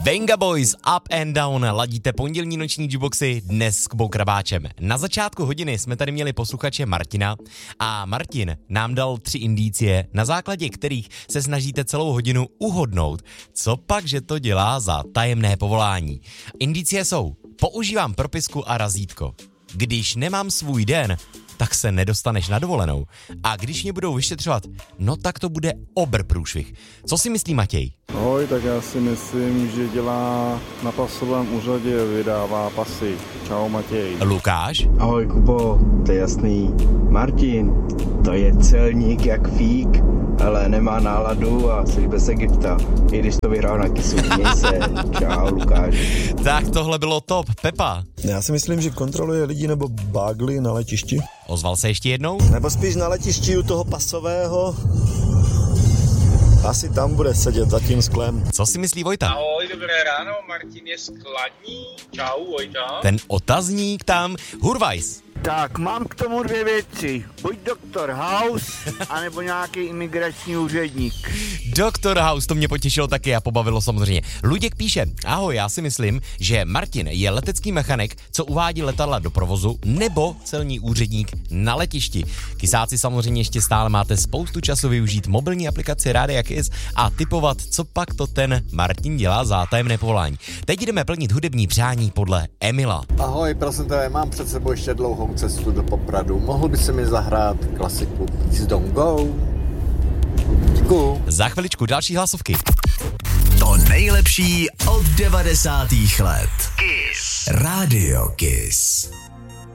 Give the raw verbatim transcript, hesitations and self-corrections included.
Venga Boys, Up and Down, ladíte pondělní noční jukeboxy dnes s Kubou Krabáčem. Na začátku hodiny jsme tady měli posluchače Martina a Martin nám dal tři indicie, na základě kterých se snažíte celou hodinu uhodnout, co pak, že to dělá za tajemné povolání. Indicie jsou: používám propisku a razítko. Když nemám svůj den, tak se nedostaneš na dovolenou. A když mě budou vyšetřovat, no tak to bude obr průšvih. Co si myslí Matěj? Ahoj, tak já si myslím, že dělá na pasovém úřadě, vydává pasy. Čau Matěj. Lukáš? Ahoj Kubo, to je jasný. Martin, to je celník jak fík, ale nemá náladu a slíbe se gifta, i když to vyhrál na kisu. Měj se. Čau Lukáš. Tak tohle bylo top. Pepa? Já si myslím, že kontroluje lidi nebo bágly na letišti. Ozval se ještě jednou? Nebo spíš na letišti u toho pasového. Asi tam bude sedět za tím sklem. Co si myslí Vojta? Ahoj, dobré ráno, Martin je skladní. Čau, Vojta. Ten otazník tam. Hurvajs. Tak, mám k tomu dvě věci. Buď doktor House, anebo nějaký imigrační úředník. doktor House, to mě potěšilo taky a pobavilo samozřejmě. Luděk píše: ahoj, já si myslím, že Martin je letecký mechanik, co uvádí letadla do provozu, nebo celní úředník na letišti. Kysáci, samozřejmě ještě stále máte spoustu času využít mobilní aplikaci Rádia Kiss a tipovat, co pak to ten Martin dělá za tajemné povolání. Teď jdeme plnit hudební přání podle Emila. Ahoj, prosím tebe, mám před sebou ještě dlouhou cestu do Popradu. Mohl by se mi zahrát klasiku Please Don't Go? Děkuju. Za chviličku další hlasovky. To nejlepší od devadesátých let. Kiss. Rádio Kiss.